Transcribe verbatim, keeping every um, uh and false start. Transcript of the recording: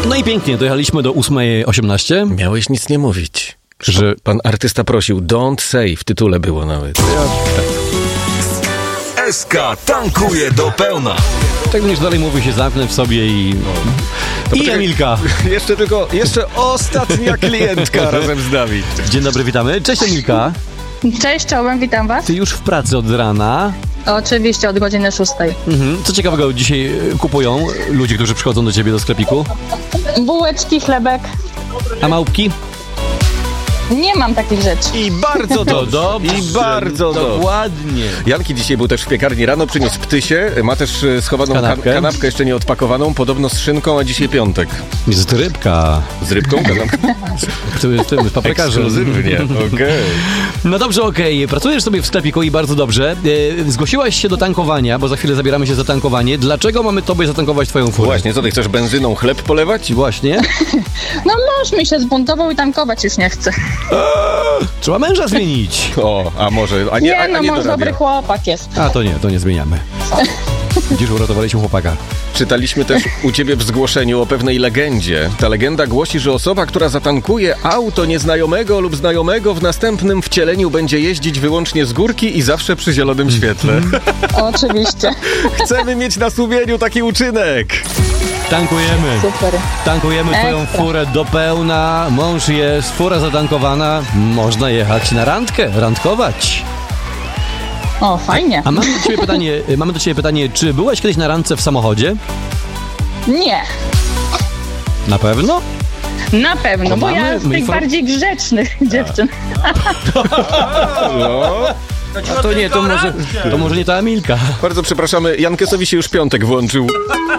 No i pięknie, dojechaliśmy do ósmej osiemnaście. Miałeś nic nie mówić. Że pan artysta prosił, don't say, w tytule było nawet. S K tankuje do pełna. Tak będziesz dalej mówił, się zamknę w sobie i... To I poczekaj, Emilka. Jeszcze tylko, jeszcze ostatnia klientka razem z nami. Dzień dobry, witamy. Cześć Emilka. Cześć, czołem, witam was. Ty już w pracy od rana. Oczywiście od godziny szóstej. Mhm. Co ciekawego dzisiaj kupują ludzie, którzy przychodzą do ciebie do sklepiku? Bułeczki, chlebek. A małpki? Nie mam takich rzeczy. I bardzo To dobrze. dobrze. I bardzo dobrze. Dokładnie. Janki dzisiaj był też w piekarni rano, przyniósł ptysie, ma też e, schowaną Kanapkę. Kan- kanapkę jeszcze nie odpakowaną, podobno z szynką, a dzisiaj piątek. Jest rybka. Z rybką kanapkę? Tym, tym paprykarzem. Ekskluzywnie, okej. No dobrze, okej. Pracujesz sobie w sklepiku i bardzo dobrze. E, zgłosiłaś się do tankowania, bo za chwilę zabieramy się za tankowanie. Dlaczego mamy tobie zatankować twoją furę? Właśnie, co ty chcesz benzyną chleb polewać? Właśnie. No mąż mi się zbuntował i tankować już nie chce. Trzeba męża zmienić. O, a może, a nie, Nie, a, a no nie mąż dorabia. dobry chłopak jest. A to nie, to nie zmieniamy. Widzisz, uratowaliśmy chłopaka. Czytaliśmy też u ciebie w zgłoszeniu o pewnej legendzie. Ta legenda głosi, że osoba, która zatankuje auto nieznajomego lub znajomego, w następnym wcieleniu będzie jeździć wyłącznie z górki i zawsze przy zielonym świetle. Oczywiście. Chcemy mieć na sumieniu taki uczynek. Tankujemy. Super. Tankujemy twoją Ekstra. furę do pełna. Mąż jest, fura zatankowana. Można jechać na randkę, randkować. O, fajnie. A mamy do ciebie pytanie, mamy do ciebie pytanie, czy byłaś kiedyś na randce w samochodzie? Nie, Na pewno? na pewno, To bo mamy- ja z my tych info- bardziej grzecznych dziewczyn. No. A to nie, to może, to może nie ta Emilka. Bardzo przepraszamy, Jankesowi się już piątek włączył.